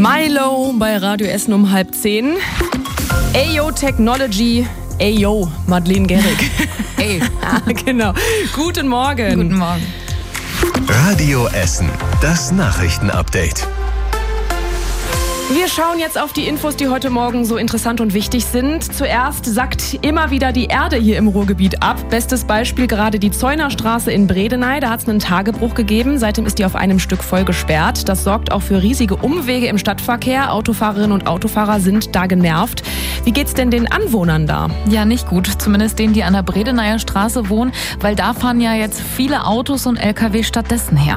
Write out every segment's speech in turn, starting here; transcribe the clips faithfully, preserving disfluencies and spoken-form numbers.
Milo bei Radio Essen um halb zehn. Ayo Technology. Ayo, Madeleine Gerrig. Ey. Genau. Guten Morgen. Guten Morgen. Radio Essen, das Nachrichtenupdate. Wir schauen jetzt auf die Infos, die heute Morgen so interessant und wichtig sind. Zuerst sackt immer wieder die Erde hier im Ruhrgebiet ab. Bestes Beispiel gerade die Zeunerstraße in Bredeney. Da hat es einen Tagebruch gegeben. Seitdem ist die auf einem Stück voll gesperrt. Das sorgt auch für riesige Umwege im Stadtverkehr. Autofahrerinnen und Autofahrer sind da genervt. Wie geht's denn den Anwohnern da? Ja, nicht gut. Zumindest denen, die an der Bredeneyer Straße wohnen. Weil da fahren ja jetzt viele Autos und L K W stattdessen her.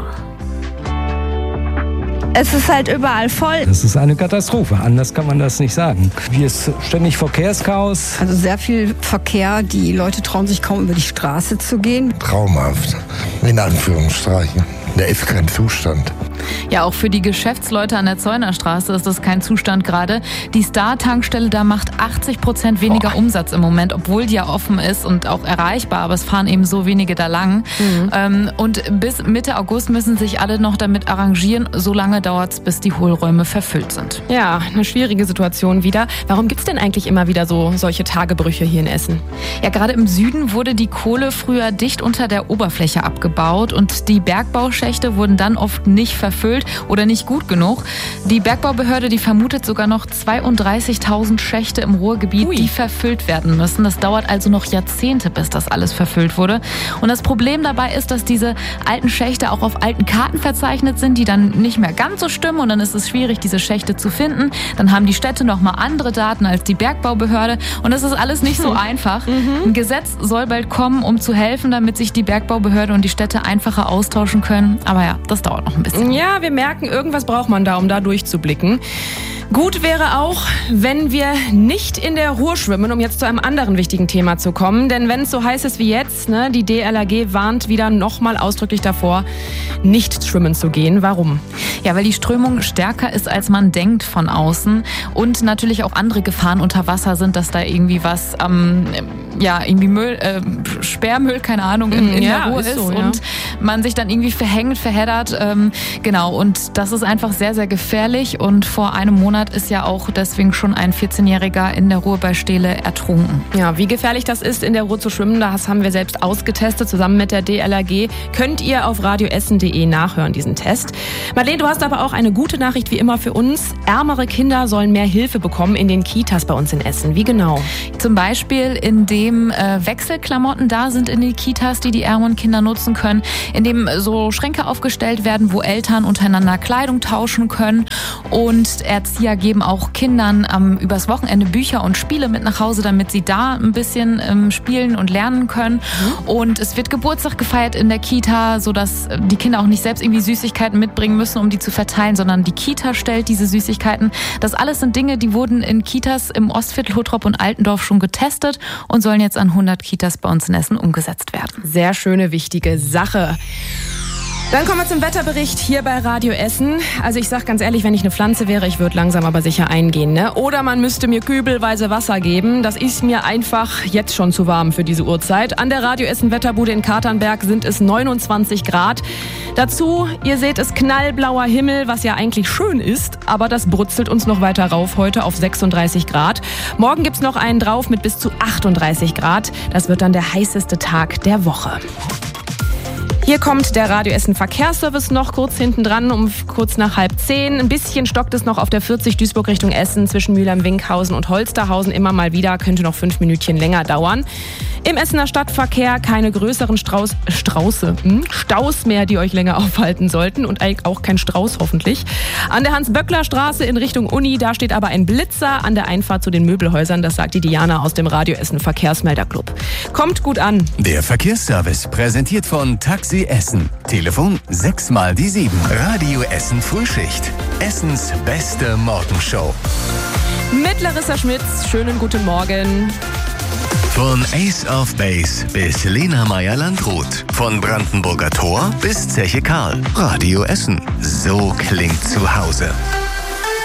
Es ist halt überall voll. Das ist eine Katastrophe, anders kann man das nicht sagen. Hier ist ständig Verkehrschaos. Also sehr viel Verkehr, die Leute trauen sich kaum über die Straße zu gehen. Traumhaft, in Anführungsstrichen. Der ist kein Zustand. Ja, auch für die Geschäftsleute an der Zeunerstraße ist das kein Zustand gerade. Die Star-Tankstelle da macht achtzig Prozent weniger oh. Umsatz im Moment, obwohl die ja offen ist und auch erreichbar, aber es fahren eben so wenige da lang. Mhm. Ähm, und bis Mitte August müssen sich alle noch damit arrangieren. So lange dauert es, bis die Hohlräume verfüllt sind. Ja, eine schwierige Situation wieder. Warum gibt es denn eigentlich immer wieder so solche Tagebrüche hier in Essen? Ja, gerade im Süden wurde die Kohle früher dicht unter der Oberfläche abgebaut und die Bergbauschächte wurden dann oft nicht verfüllt oder nicht gut genug. Die Bergbaubehörde, die vermutet sogar noch zweiunddreißigtausend Schächte im Ruhrgebiet, Ui. die verfüllt werden müssen. Das dauert also noch Jahrzehnte, bis das alles verfüllt wurde. Und das Problem dabei ist, dass diese alten Schächte auch auf alten Karten verzeichnet sind, die dann nicht mehr ganz so stimmen und dann ist es schwierig, diese Schächte zu finden. Dann haben die Städte noch mal andere Daten als die Bergbaubehörde und das ist alles nicht so einfach. Mhm. Ein Gesetz soll bald kommen, um zu helfen, damit sich die Bergbaubehörde und die Städte einfacher austauschen können. Aber ja, das dauert noch ein bisschen. Ja, wir merken, irgendwas braucht man da, um da durchzublicken. Gut wäre auch, wenn wir nicht in der Ruhr schwimmen, um jetzt zu einem anderen wichtigen Thema zu kommen. Denn wenn es so heiß ist wie jetzt, ne, die D L R G warnt wieder nochmal ausdrücklich davor, nicht schwimmen zu gehen. Warum? Ja, weil die Strömung stärker ist, als man denkt von außen. Und natürlich auch andere Gefahren unter Wasser sind, dass da irgendwie was, ähm, ja, irgendwie Müll, äh, Sperrmüll, keine Ahnung, in, in ja, der Ruhr ist, ist so, ja. Und man sich dann irgendwie verhängt, verheddert. Ähm, genau, und das ist einfach sehr, sehr gefährlich. Und vor einem Monat ist ja auch deswegen schon ein vierzehnjähriger in der Ruhr bei Stehle ertrunken. Ja, wie gefährlich das ist, in der Ruhr zu schwimmen, das haben wir selbst ausgetestet, zusammen mit der D L R G. Könnt ihr auf radioessen punkt de nachhören, diesen Test. Madeleine, du hast aber auch eine gute Nachricht wie immer für uns. Ärmere Kinder sollen mehr Hilfe bekommen in den Kitas bei uns in Essen. Wie genau? Zum Beispiel, indem äh, Wechselklamotten da sind in den Kitas, die die ärmeren Kinder nutzen können, indem so Schränke aufgestellt werden, wo Eltern untereinander Kleidung tauschen können und Erzieher geben auch Kindern ähm, übers Wochenende Bücher und Spiele mit nach Hause, damit sie da ein bisschen ähm, spielen und lernen können. Mhm. Und es wird Geburtstag gefeiert in der Kita, sodass die Kinder auch nicht selbst irgendwie Süßigkeiten mitbringen müssen, um die zu verteilen, sondern die Kita stellt diese Süßigkeiten. Das alles sind Dinge, die wurden in Kitas im Ostviertel, Hottrop und Altendorf schon getestet und sollen jetzt an hundert Kitas bei uns in Essen umgesetzt werden. Sehr schöne, wichtige Sache. Dann kommen wir zum Wetterbericht hier bei Radio Essen. Also ich sag ganz ehrlich, wenn ich eine Pflanze wäre, ich würde langsam aber sicher eingehen, ne? Oder man müsste mir kübelweise Wasser geben. Das ist mir einfach jetzt schon zu warm für diese Uhrzeit. An der Radio Essen Wetterbude in Katernberg sind es neunundzwanzig Grad. Dazu, ihr seht es, knallblauer Himmel, was ja eigentlich schön ist, aber das brutzelt uns noch weiter rauf heute auf sechsunddreißig Grad. Morgen gibt's noch einen drauf mit bis zu achtunddreißig Grad. Das wird dann der heißeste Tag der Woche. Hier kommt der Radio Essen Verkehrsservice noch kurz hinten dran, um kurz nach halb zehn. Ein bisschen stockt es noch auf der vierzig Duisburg Richtung Essen zwischen Mülheim-Winkhausen und Holsterhausen. Immer mal wieder, könnte noch fünf Minütchen länger dauern. Im Essener Stadtverkehr keine größeren Strauß, Strauße, hm? Staus mehr, die euch länger aufhalten sollten und auch kein Strauß hoffentlich. An der Hans-Böckler-Straße in Richtung Uni, da steht aber ein Blitzer an der Einfahrt zu den Möbelhäusern. Das sagt die Diana aus dem Radio Essen Verkehrsmelderclub. Kommt gut an. Der Verkehrsservice präsentiert von Taxi Essen. Telefon sechs mal die sieben. Radio Essen Frühschicht. Essens beste Morgenshow. Mit Larissa Schmitz. Schönen guten Morgen. Von Ace of Base bis Lena Meyer-Landrut. Von Brandenburger Tor bis Zeche Karl. Radio Essen. So klingt zu Hause.